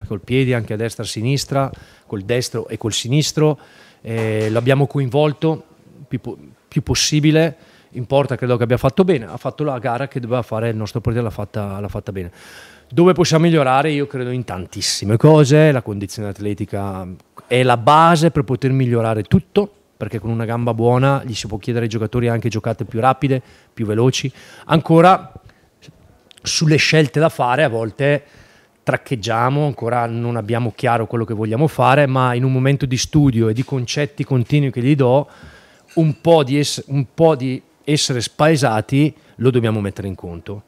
col piede anche a destra e a sinistra, col destro e col sinistro, l'abbiamo coinvolto più possibile. In porta credo che abbia fatto bene, ha fatto la gara che doveva fare il nostro portiere, l'ha fatta bene. Dove possiamo migliorare? Io credo in tantissime cose, la condizione atletica è la base per poter migliorare tutto, perché con una gamba buona gli si può chiedere ai giocatori anche giocate più rapide, più veloci. Ancora sulle scelte da fare a volte traccheggiamo, ancora non abbiamo chiaro quello che vogliamo fare, ma in un momento di studio e di concetti continui che gli do, un po' di essere spaesati lo dobbiamo mettere in conto.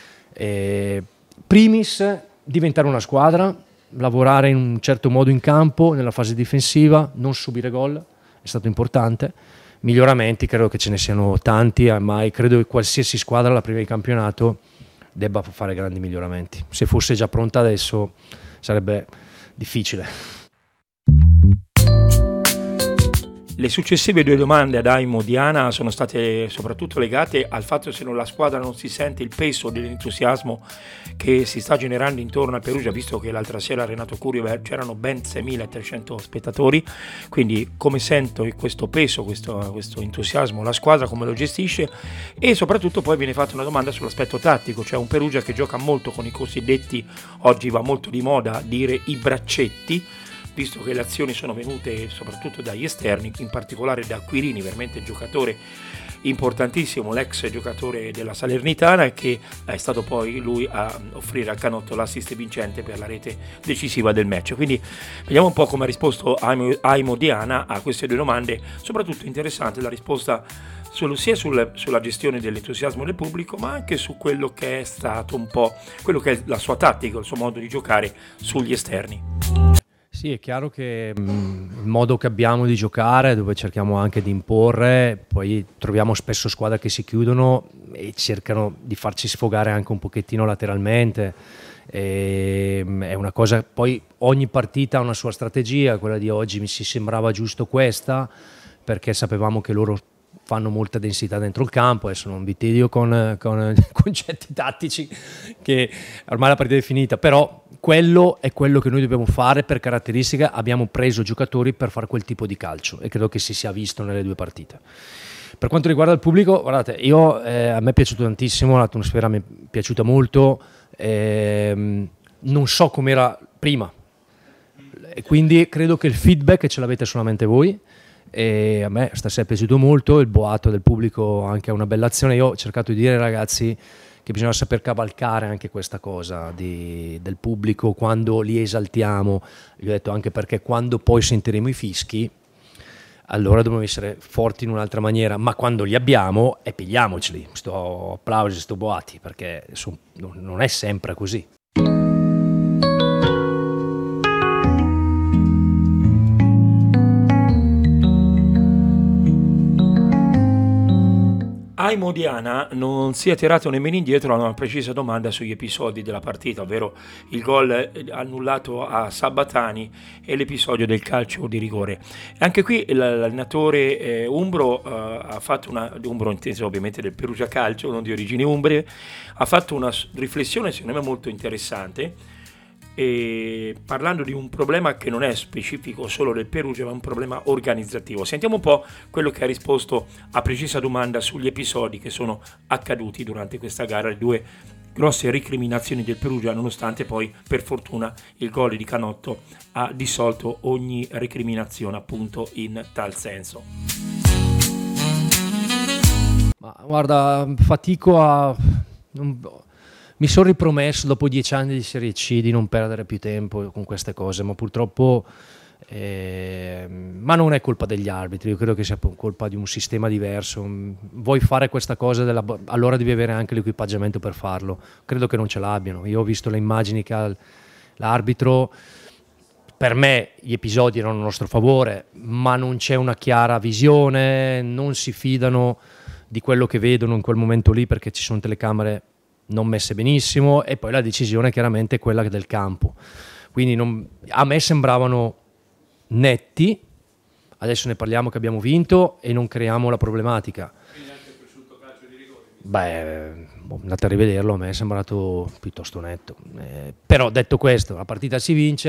Primis, diventare una squadra, lavorare in un certo modo in campo, nella fase difensiva, non subire gol, è stato importante. Miglioramenti credo che ce ne siano tanti, ma credo che qualsiasi squadra alla prima di campionato debba fare grandi miglioramenti. Se fosse già pronta adesso sarebbe difficile. Le successive 2 domande ad Aimo Diana sono state soprattutto legate al fatto se la squadra non si sente il peso dell'entusiasmo che si sta generando intorno a Perugia, visto che l'altra sera a Renato Curio c'erano ben 6.300 spettatori, quindi come sento questo peso, questo entusiasmo, la squadra come lo gestisce, e soprattutto poi viene fatta una domanda sull'aspetto tattico, cioè un Perugia che gioca molto con i cosiddetti, oggi va molto di moda dire i braccetti, visto che le azioni sono venute soprattutto dagli esterni, in particolare da Quirini, veramente giocatore importantissimo, l'ex giocatore della Salernitana, e che è stato poi lui a offrire al Canotto l'assist vincente per la rete decisiva del match. Quindi vediamo un po' come ha risposto Aimo Diana a queste 2 domande, soprattutto interessante la risposta sia sulla gestione dell'entusiasmo del pubblico, ma anche su quello che è stato un po' quello che è la sua tattica, il suo modo di giocare sugli esterni. Sì, è chiaro che il modo che abbiamo di giocare, dove cerchiamo anche di imporre, poi troviamo spesso squadre che si chiudono e cercano di farci sfogare anche un pochettino lateralmente. È una cosa, poi ogni partita ha una sua strategia, quella di oggi mi si sembrava giusto questa, perché sapevamo che loro fanno molta densità dentro il campo. Adesso non vi tedio con concetti tattici, che ormai la partita è finita, però quello è quello che noi dobbiamo fare. Per caratteristica abbiamo preso giocatori per fare quel tipo di calcio e credo che si sia visto nelle 2 partite. Per quanto riguarda il pubblico, guardate, a me è piaciuto tantissimo, l'atmosfera mi è piaciuta molto, non so com'era prima, e quindi credo che il feedback ce l'avete solamente voi. E a me stasera è piaciuto molto, il boato del pubblico anche è una bella azione. Io ho cercato di dire ai ragazzi che bisogna saper cavalcare anche questa cosa del pubblico quando li esaltiamo. Gli ho detto anche perché quando poi sentiremo i fischi allora dobbiamo essere forti in un'altra maniera, ma quando li abbiamo pigliamoceli, sto applausi, sto boati, perché non è sempre così. Aimo Diana non si è tirato nemmeno indietro a una precisa domanda sugli episodi della partita, ovvero il gol annullato a Sabatani e l'episodio del calcio di rigore. Anche qui l'allenatore umbro ha fatto umbro inteso ovviamente del Perugia Calcio, non di origini umbre, ha fatto una riflessione secondo me molto interessante, e parlando di un problema che non è specifico solo del Perugia, ma un problema organizzativo. Sentiamo un po' quello che ha risposto a precisa domanda sugli episodi che sono accaduti durante questa gara, le 2 grosse recriminazioni del Perugia, nonostante poi per fortuna il gol di Canotto ha dissolto ogni recriminazione appunto in tal senso. Ma guarda, fatico a... Mi sono ripromesso dopo 10 anni di Serie C di non perdere più tempo con queste cose, ma purtroppo ma non è colpa degli arbitri, io credo che sia colpa di un sistema diverso. Vuoi fare questa cosa, allora devi avere anche l'equipaggiamento per farlo. Credo che non ce l'abbiano. Io ho visto le immagini che ha l'arbitro, per me gli episodi erano a nostro favore, ma non c'è una chiara visione, non si fidano di quello che vedono in quel momento lì perché ci sono telecamere non messe benissimo, e poi la decisione chiaramente è quella del campo. Quindi a me sembravano netti, adesso ne parliamo che abbiamo vinto e non creiamo la problematica. Quindi anche il presunto calcio di rigore? Beh, andate a rivederlo, a me è sembrato piuttosto netto. Però detto questo, la partita si vince,